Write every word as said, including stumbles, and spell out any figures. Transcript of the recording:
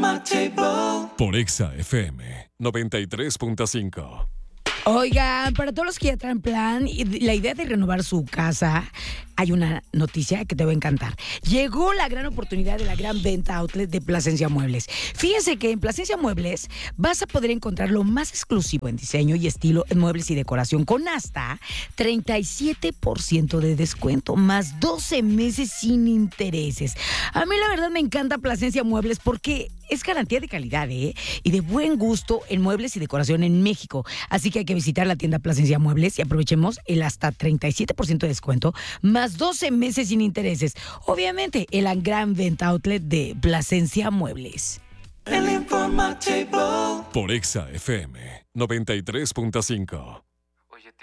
Por Exa F M noventa y tres punto cinco. Oigan, para todos los que ya traen plan y la idea de renovar su casa, hay una noticia que te va a encantar. Llegó la gran oportunidad de la gran venta outlet de Plasencia Muebles. Fíjense que en Plasencia Muebles vas a poder encontrar lo más exclusivo en diseño y estilo en muebles y decoración con hasta treinta y siete por ciento de descuento, más doce meses sin intereses. A mí la verdad me encanta Plasencia Muebles porque es garantía de calidad, ¿eh? Y de buen gusto en muebles y decoración en México. Así que hay que visitar la tienda Plasencia Muebles y aprovechemos el hasta treinta y siete por ciento de descuento, más doce meses sin intereses. Obviamente, el gran venta outlet de Plasencia Muebles. Por Exa F M noventa y tres punto cinco.